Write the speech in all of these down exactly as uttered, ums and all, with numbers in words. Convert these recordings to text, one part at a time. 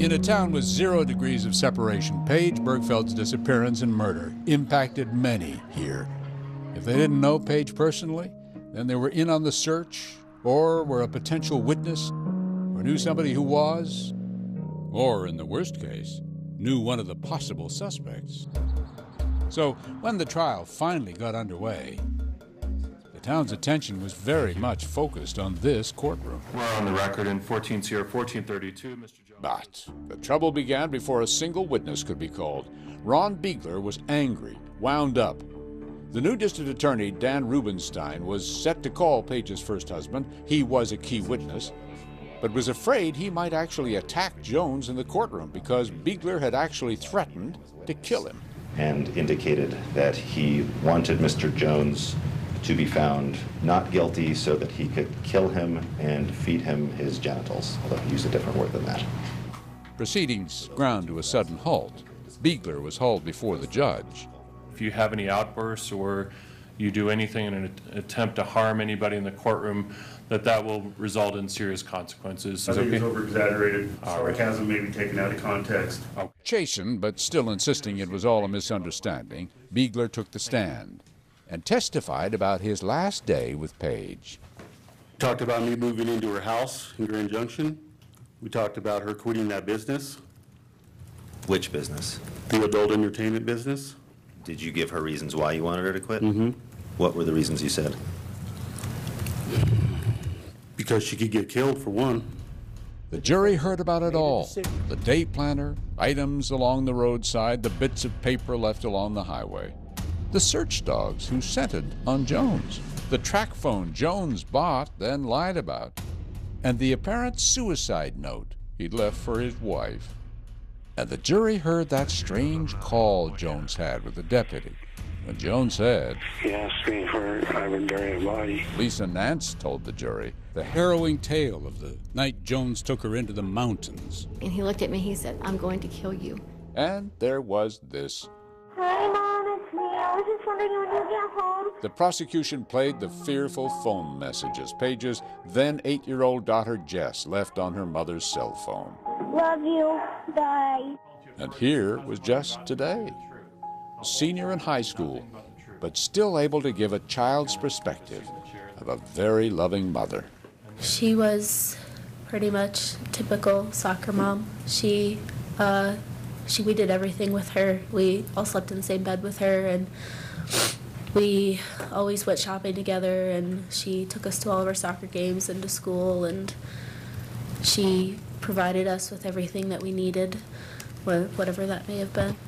In a town with zero degrees of separation, Paige Bergfeld's disappearance and murder impacted many here. If they didn't know Paige personally, then they were in on the search, or were a potential witness, or knew somebody who was, or in the worst case, knew one of the possible suspects. So when the trial finally got underway, the town's attention was very much focused on this courtroom. We're on the record in fourteen C R fourteen thirty-two, Mister Jones. But the trouble began before a single witness could be called. Ron Beigler was angry, wound up. The new district attorney, Dan Rubenstein, was set to call Paige's first husband. He was a key witness, but was afraid he might actually attack Jones in the courtroom because Beigler had actually threatened to kill him. And indicated that he wanted Mister Jones to be found not guilty so that he could kill him and feed him his genitals, although he used a different word than that. Proceedings ground to a sudden halt. Beigler was hauled before the judge. If you have any outbursts or you do anything in an attempt to harm anybody in the courtroom, that that will result in serious consequences. I think okay? it's over-exaggerated, All sarcasm may be taken out of context. Okay. Chastened, but still insisting it was all a misunderstanding, Beigler took the stand and testified about his last day with Paige. Talked about me moving into her house in Grand Junction. We talked about her quitting that business, Which business? the adult entertainment business. Did you give her reasons why you wanted her to quit? Mm-hmm. What were the reasons you said? Because she could get killed, for one. The jury heard about it all. The day planner, items along the roadside, the bits of paper left along the highway. The search dogs who scented on Jones. The track phone Jones bought, then lied about. And the apparent suicide note he'd left for his wife. And the jury heard that strange call Jones had with the deputy. When Jones said, He asked me for Ivan Darian body. Lisa Nance told the jury the harrowing tale of the night Jones took her into the mountains. And he looked at me, he said, I'm going to kill you. And there was this. Hi, Mom, it's me. I was just wondering when you get home. The prosecution played the fearful phone messages Paige's then eight-year-old daughter Jess left on her mother's cell phone. Love you. Bye. And here was Jess today, a senior in high school, but still able to give a child's perspective of a very loving mother. She was pretty much typical soccer mom. She, uh, she, we did everything with her. We all slept in the same bed with her, and we always went shopping together, and she took us to all of our soccer games and to school, and she provided us with everything that we needed, whatever that may have been.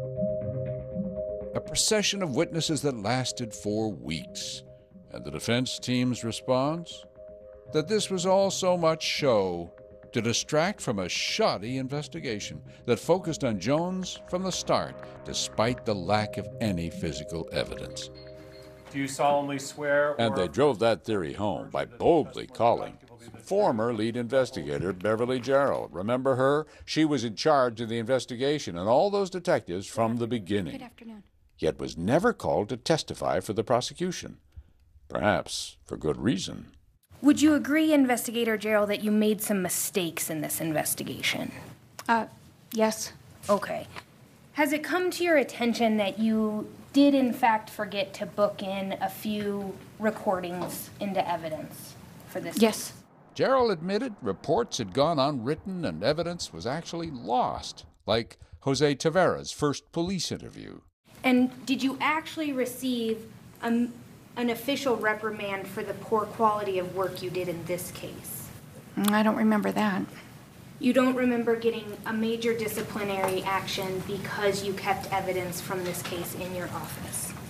A procession of witnesses that lasted for weeks. And the defense team's response? That this was all so much show to distract from a shoddy investigation that focused on Jones from the start, despite the lack of any physical evidence. Do you solemnly swear? And they drove that theory home by boldly calling former lead investigator Beverly Gerald. Remember her? She was in charge of the investigation and all those detectives from the beginning. Good afternoon. Yet was never called to testify for the prosecution. Perhaps for good reason. Would you agree, Investigator Gerald, that you made some mistakes in this investigation? Uh, yes. Okay. Has it come to your attention that you did in fact forget to book in a few recordings into evidence for this Yes. case? Gerald admitted reports had gone unwritten and evidence was actually lost, like Jose Tavera's first police interview. And did you actually receive a, an official reprimand for the poor quality of work you did in this case? I don't remember that. You don't remember getting a major disciplinary action because you kept evidence from this case in your office?